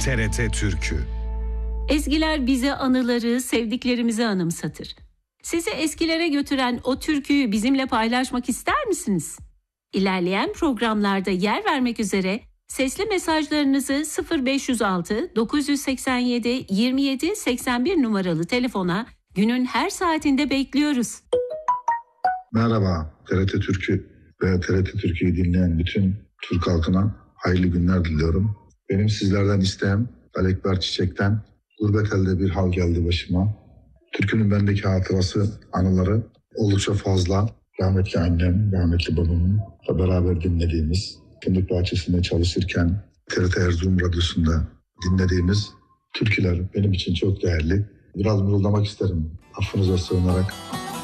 TRT Türkü. Ezgiler bize anıları, sevdiklerimizi anımsatır. Sizi eskilere götüren o türküyü bizimle paylaşmak ister misiniz? İlerleyen programlarda yer vermek üzere sesli mesajlarınızı 0506 987 27 81 numaralı telefona günün her saatinde bekliyoruz. Merhaba, TRT Türkü ve TRT Türkü'yü dinleyen bütün Türk halkına hayırlı günler diliyorum. Benim sizlerden isteğim Alekber Çiçek'ten "Gurbet elde bir hal geldi başıma." Türkünün bendeki hatırası, anıları oldukça fazla. Rahmetli annem, rahmetli babamla beraber dinlediğimiz, Fındık Bahçesi'nde çalışırken TRT Erzurum Radyosu'nda dinlediğimiz türküler benim için çok değerli. Biraz mırıldamak isterim affınıza sığınarak.